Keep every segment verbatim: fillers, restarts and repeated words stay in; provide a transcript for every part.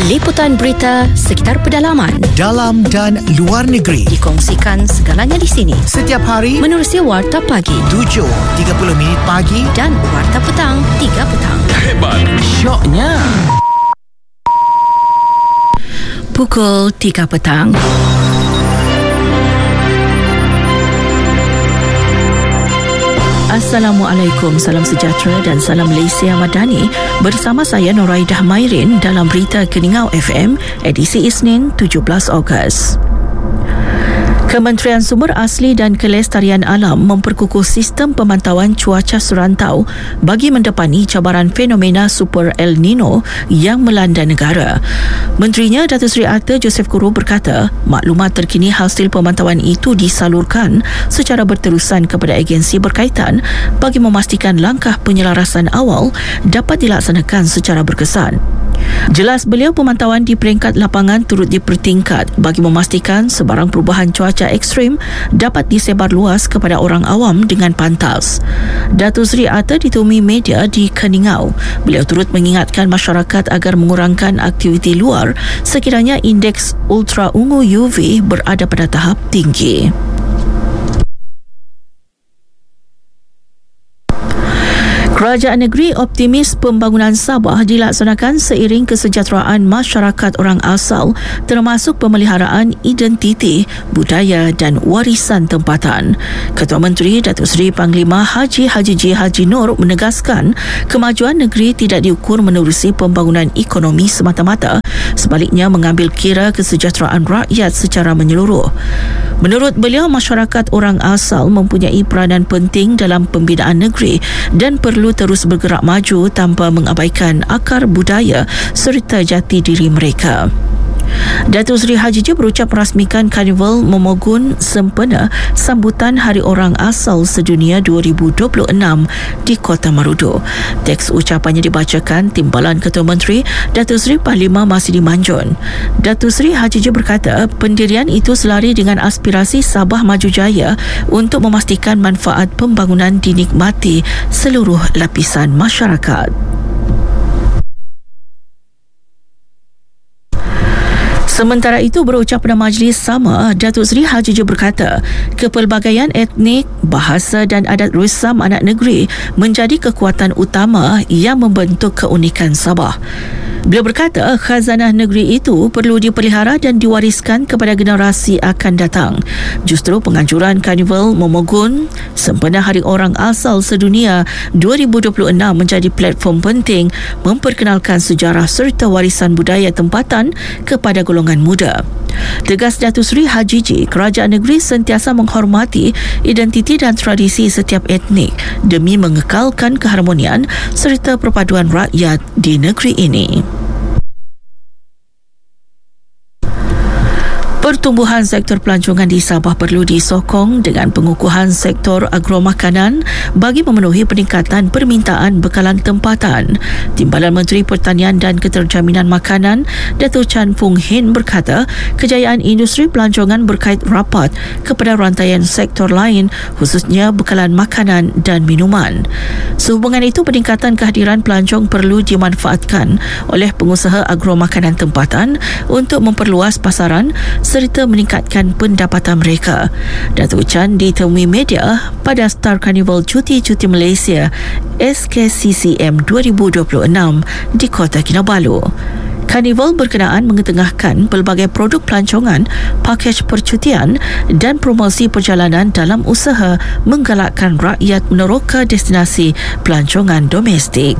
Liputan berita sekitar pedalaman, dalam dan luar negeri, dikongsikan segalanya di sini. Setiap hari menerusi Warta Pagi tujuh tiga puluh minit pagi dan Warta Petang tiga petang. Hebat, syoknya Pukul tiga petang. Assalamualaikum, salam sejahtera dan salam Malaysia Madani. Bersama saya Noraidah Mairin dalam Berita Keningau F M edisi Isnin tujuh belas Ogos. Kementerian Sumber Asli dan Kelestarian Alam memperkukuh sistem pemantauan cuaca serantau bagi mendepani cabaran fenomena Super El Nino yang melanda negara. Menterinya Datuk Seri Arthur Joseph Kuro berkata, maklumat terkini hasil pemantauan itu disalurkan secara berterusan kepada agensi berkaitan bagi memastikan langkah penyelarasan awal dapat dilaksanakan secara berkesan. Jelas beliau, pemantauan di peringkat lapangan turut dipertingkat bagi memastikan sebarang perubahan cuaca ekstrim dapat disebar luas kepada orang awam dengan pantas. Datuk Seri Arthur ditemui media di Keningau. Beliau turut mengingatkan masyarakat agar mengurangkan aktiviti luar sekiranya indeks ultra ungu U V berada pada tahap tinggi. Kerajaan negeri optimis pembangunan Sabah dilaksanakan seiring kesejahteraan masyarakat orang asal termasuk pemeliharaan identiti, budaya dan warisan tempatan. Ketua Menteri Datuk Seri Panglima Haji Haji J. Haji Nur menegaskan kemajuan negeri tidak diukur menerusi pembangunan ekonomi semata-mata, sebaliknya mengambil kira kesejahteraan rakyat secara menyeluruh. Menurut beliau, masyarakat orang asal mempunyai peranan penting dalam pembinaan negeri dan perlu terus bergerak maju tanpa mengabaikan akar budaya serta jati diri mereka. Datuk Seri Haji J berucap merasmikan Karnival Momogun sempena sambutan Hari Orang Asal Sedunia dua ribu dua puluh enam di Kota Marudu. Teks ucapannya dibacakan Timbalan Ketua Menteri Datuk Seri Panglima Masidi Manjun. Datuk Seri Haji J berkata pendirian itu selari dengan aspirasi Sabah Maju Jaya untuk memastikan manfaat pembangunan dinikmati seluruh lapisan masyarakat. Sementara itu, berucap pada majlis sama, Datuk Seri Haji J berkata, kepelbagaian etnik, bahasa dan adat rusam anak negeri menjadi kekuatan utama yang membentuk keunikan Sabah. Beliau berkata, khazanah negeri itu perlu dipelihara dan diwariskan kepada generasi akan datang. Justru penganjuran Karnival Momogun sempena Hari Orang Asal Sedunia dua ribu dua puluh enam menjadi platform penting memperkenalkan sejarah serta warisan budaya tempatan kepada golongan muda. Tegas Datuk Seri Haji J, kerajaan negeri sentiasa menghormati identiti dan tradisi setiap etnik demi mengekalkan keharmonian serta perpaduan rakyat di negeri ini. Pertumbuhan sektor pelancongan di Sabah perlu disokong dengan pengukuhan sektor agromakanan bagi memenuhi peningkatan permintaan bekalan tempatan. Timbalan Menteri Pertanian dan Keterjaminan Makanan Datuk Chan Fung Hin berkata, kejayaan industri pelancongan berkait rapat kepada rantaian sektor lain, khususnya bekalan makanan dan minuman. Sehubungan itu, peningkatan kehadiran pelancong perlu dimanfaatkan oleh pengusaha agromakanan tempatan untuk memperluas pasaran serta meningkatkan pendapatan mereka. Datuk Chan ditemui media pada Star Carnival Cuti-Cuti Malaysia S K C C M dua ribu dua puluh enam di Kota Kinabalu. Karnival berkenaan mengetengahkan pelbagai produk pelancongan, pakej percutian dan promosi perjalanan dalam usaha menggalakkan rakyat meneroka destinasi pelancongan domestik.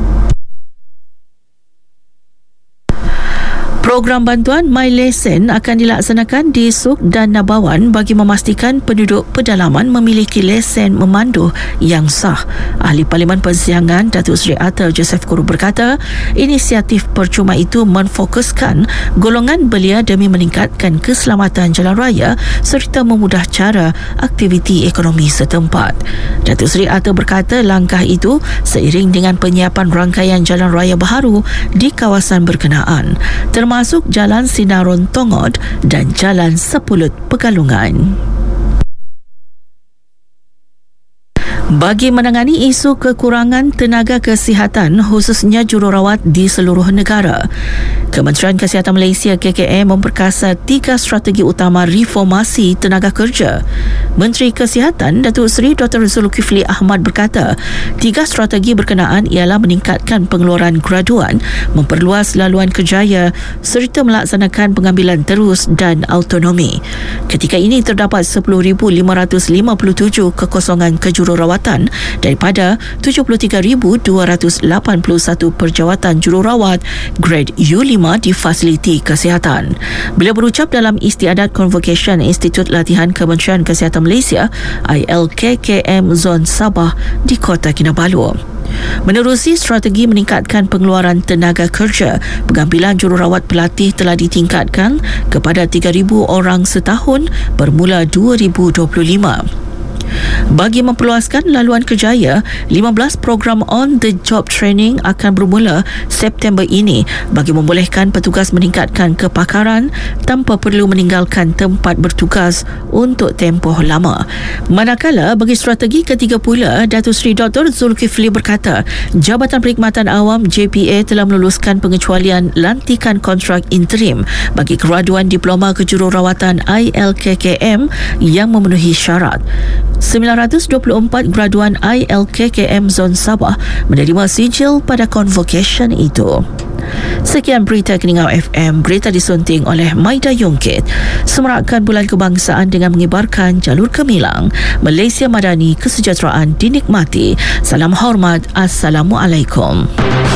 Program bantuan MyLesen akan dilaksanakan di Suk dan Nabawan bagi memastikan penduduk pedalaman memiliki lesen memandu yang sah. Ahli Parlimen Persiangan Datuk Seri Arthur Joseph Kuro berkata, inisiatif percuma itu menfokuskan golongan belia demi meningkatkan keselamatan jalan raya serta memudah cara aktiviti ekonomi setempat. Datuk Seri Arthur berkata langkah itu seiring dengan penyiapan rangkaian jalan raya baharu di kawasan berkenaan, termasuk masuk Jalan Sinaron Tongod dan Jalan Sepulut Pegalungan. Bagi menangani isu kekurangan tenaga kesihatan khususnya jururawat di seluruh negara, Kementerian Kesihatan Malaysia K K M memperkasa tiga strategi utama reformasi tenaga kerja. Menteri Kesihatan Datuk Seri Doktor Zulkifli Ahmad berkata, tiga strategi berkenaan ialah meningkatkan pengeluaran graduan, memperluas laluan kerjaya serta melaksanakan pengambilan terus dan autonomi. Ketika ini terdapat sepuluh ribu lima ratus lima puluh tujuh kekosongan kejururawatan daripada tujuh puluh tiga ribu dua ratus lapan puluh satu perjawatan jururawat grade U lima di fasiliti kesihatan. Bila berucap dalam istiadat Convocation Institut Latihan Kementerian Kesihatan Malaysia I L K K M Zon Sabah di Kota Kinabalu. Menerusi strategi meningkatkan pengeluaran tenaga kerja, pengambilan jururawat pelatih telah ditingkatkan kepada tiga ribu orang setahun bermula dua ribu dua puluh lima. Bagi memperluaskan laluan kerjaya, lima belas program on-the-job training akan bermula September ini bagi membolehkan petugas meningkatkan kepakaran tanpa perlu meninggalkan tempat bertugas untuk tempoh lama. Manakala bagi strategi ketiga pula, Datuk Seri Doktor Zulkifli berkata, Jabatan Perkhidmatan Awam J P A telah meluluskan pengecualian lantikan kontrak interim bagi graduan diploma kejururawatan I L K K M yang memenuhi syarat. sembilan ratus dua puluh empat graduan I L K K M Zon Sabah menerima sijil pada convocation itu. Sekian berita Keningau F M, berita disunting oleh Maida Yongkit. Semerakan bulan kebangsaan dengan mengibarkan jalur gemilang. Malaysia Madani, kesejahteraan dinikmati. Salam hormat. Assalamualaikum.